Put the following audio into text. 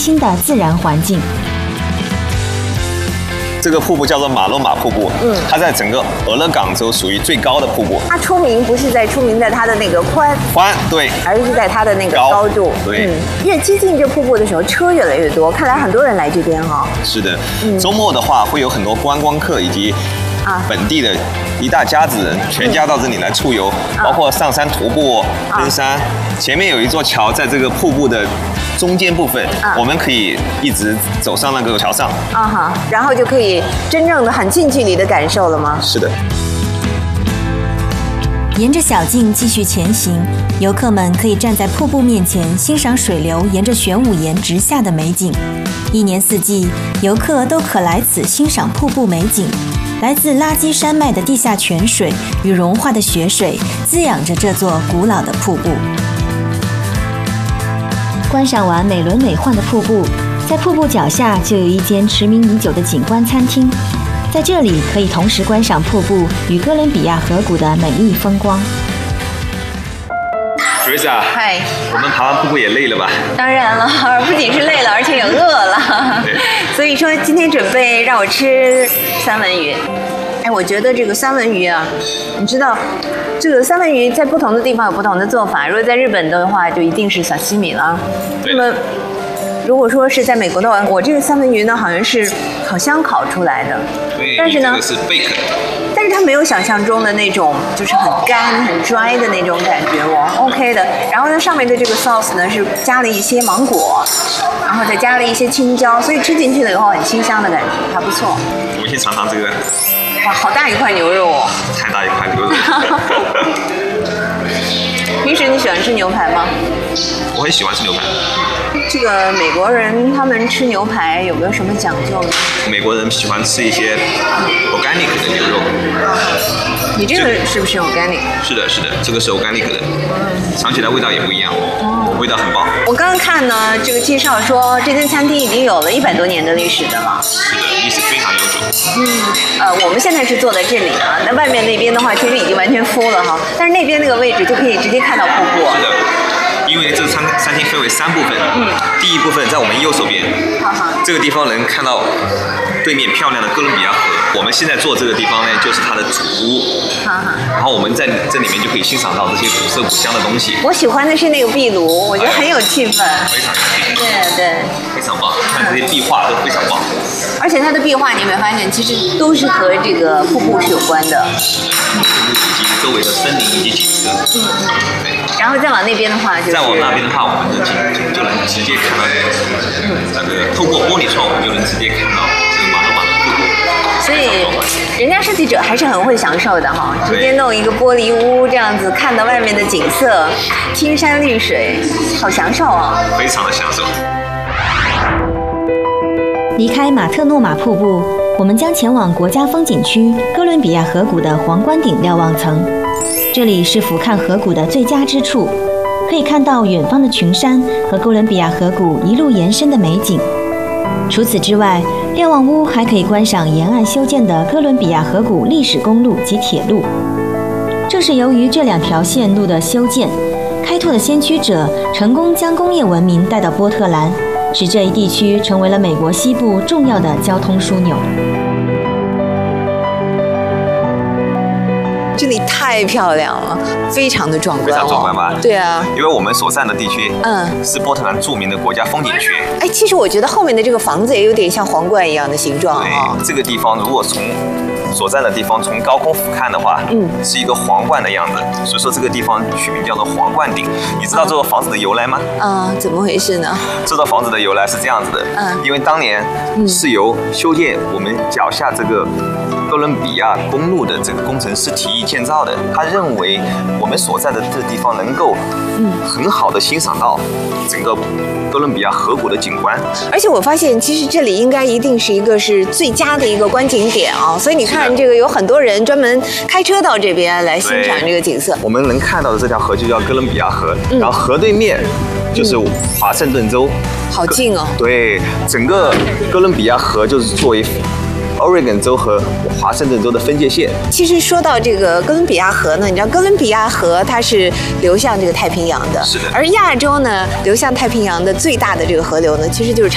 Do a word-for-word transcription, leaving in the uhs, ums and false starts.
新的自然环境。 这个瀑布叫做马洛马瀑布，嗯，它在整个俄勒冈州属于最高的瀑布。 它出名不是在出名在它的那个宽宽，对， 而是在它的那个高度。 对， 嗯，越接近这瀑布的时候，车越来越多，看来很多人来这边哈、哦。 是的，嗯、周末的话会有很多观光客以及本地的一大家子人全家到这里来出游，嗯、包括上山徒步、登山。前面有一座桥，在这个瀑布的中间部分，啊、我们可以一直走上那个桥上， 啊哈，然后就可以真正的很近距离的感受了吗？ 是的。 沿着小径继续前行，游客们可以站在瀑布面前欣赏水流沿着玄武岩直下的美景。一年四季，游客都可来此欣赏瀑布美景。来自垃圾山脉的地下泉水与融化的雪水滋养着这座古老的瀑布。观赏完美轮美奂的瀑布，在瀑布脚下就有一间驰名已久的景观餐厅，在这里可以同时观赏瀑布与哥伦比亚河谷的美丽风光。 Teresa， 嗨， 我们爬完瀑布也累了吧？ 当然了，不仅是累了，而且也饿了。所以说今天准备让我吃三文鱼。哎，我觉得这个三文鱼啊，你知道，这个三文鱼在不同的地方有不同的做法。如果在日本的话，就一定是沙西米了。那么，如果说是在美国的话，我这个三文鱼呢，好像是烤箱烤出来的。 对， 但是呢， 这个是贝壳。 但是它没有想象中的那种，就是很干、很 dry 的那种感觉，我 OK 的。然后呢，上面的这个 sauce 呢是加了一些芒果，然后再加了一些青椒，所以吃进去了以后很清香的感觉，还不错。 我们先尝尝这个。 哇，好大一块牛肉哦！ 太大一块牛肉。 平时你喜欢吃牛排吗？ 我很喜欢吃牛排。 这个美国人他们吃牛排有没有什么讲究呢？ 美国人喜欢吃一些 organic 的牛肉。 你这个是不是 organic？ 是的，是的，这个是 organic 的，尝起来味道也不一样，味道很棒。 我刚刚看呢，这个介绍说这间餐厅已经有了一百多年的历史的了。 是的，历史非常悠久。 嗯，呃，我们现在是坐在这里啊，那外面那边的话，其实已经完全full了哈，但是那边那个位置就可以直接看到瀑布。 是的。因为这个餐餐厅分为三部分，嗯，第一部分在我们右手边， 好好， 这个地方能看到对面漂亮的哥伦比亚河。我们现在坐这个地方呢，就是它的主屋， 好好， 然后我们在这里面就可以欣赏到这些古色古香的东西。 我喜欢的是那个壁炉，我觉得很有气氛， 非常有气氛， 对对， 非常棒，看这些壁画都非常棒。 而且它的壁画你有没有发现，其实都是和这个瀑布是有关的， 瀑布以及周围的森林以及景色，嗯，对。 然后再往那边的话，就是再往那边的话，我们就就能直接看到，嗯，那个透过玻璃窗，我们就能直接看到这个马洛马的瀑布。 所以，人家设计者还是很会享受的哈，直接弄一个玻璃屋这样子，看到外面的景色，青山绿水，好享受啊！ 非常的享受。 离开马特诺马瀑布，我们将前往国家风景区哥伦比亚河谷的皇冠顶瞭望层。这里是俯瞰河谷的最佳之处，可以看到远方的群山和哥伦比亚河谷一路延伸的美景。除此之外，瞭望屋还可以观赏沿岸修建的哥伦比亚河谷历史公路及铁路。正是由于这两条线路的修建，开拓的先驱者成功将工业文明带到波特兰，使这一地区成为了美国西部重要的交通枢纽。 这里太漂亮了，非常的壮观、哦， 非常壮观吧？ 对啊， 因为我们所在的地区，嗯，是波特兰著名的国家风景区。 哎，其实我觉得后面的这个房子也有点像皇冠一样的形状啊、哦。 对，这个地方如果从所在的地方从高空俯瞰的话，嗯，是一个皇冠的样子，所以说这个地方取名叫做皇冠顶。你知道这座房子的由来吗？ 啊、嗯，怎么回事呢？ 这座房子的由来是这样子的，嗯，因为当年是由修建我们脚下这个哥伦比亚公路的这个工程师提议建造的。他认为我们所在的这个地方能够，嗯，很好的欣赏到整个哥伦比亚河谷的景观。 而且我发现，其实这里应该一定是一个是最佳的一个观景点啊、哦，所以你看，这个有很多人专门开车到这边来欣赏这个景色。 我们能看到的这条河就叫哥伦比亚河，嗯、然后河对面就是华盛顿州， 嗯、好近哦。 对，整个哥伦比亚河就是作为Oregon 州和华盛顿州的分界线。 其实说到这个哥伦比亚河呢，你知道哥伦比亚河它是流向这个太平洋的， 是的。 而亚洲呢，流向太平洋的最大的这个河流呢，其实就是